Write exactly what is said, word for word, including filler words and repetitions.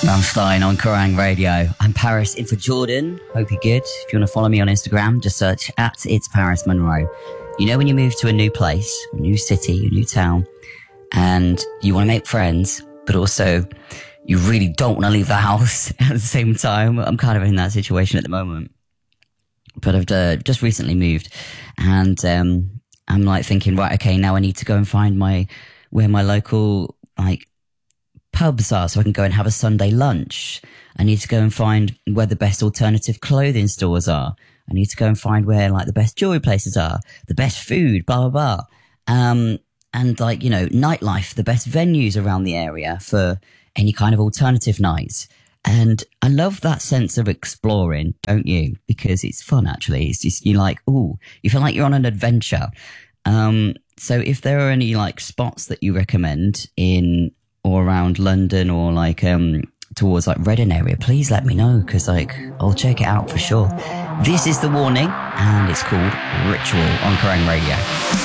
Rammstein on Kerrang Radio. I'm Paris in for Jordan. Hope you're good. If you want to follow me on Instagram, just search at It's Paris Monroe. You know when you move to a new place, a new city, a new town, and you want to make friends, but also you really don't want to leave the house at the same time. I'm kind of in that situation at the moment. But I've uh, just recently moved, and um, I'm like thinking, right, okay, now I need to go and find my where my local like pubs are so I can go and have a Sunday lunch. I need to go and find where the best alternative clothing stores are. I need to go and find where like the best jewelry places are, the best food, blah, blah, blah. Um, and like, you know, nightlife, the best venues around the area for any kind of alternative nights. And I love that sense of exploring, don't you? Because it's fun, actually. It's just, you're like, ooh, you feel like you're on an adventure. Um, so if there are any like spots that you recommend in or around London or like um towards like Reading area, please let me know, because like I'll check it out for sure. This is The Warning, and it's called Ritual on Kerrang Radio.